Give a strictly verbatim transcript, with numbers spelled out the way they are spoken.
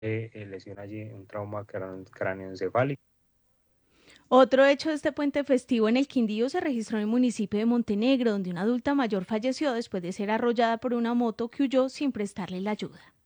eh, lesión allí, un trauma cráneo- cráneoencefálico. Otro hecho de este puente festivo en el Quindío se registró en el municipio de Montenegro, donde una adulta mayor falleció después de ser arrollada por una moto que huyó sin prestarle la ayuda.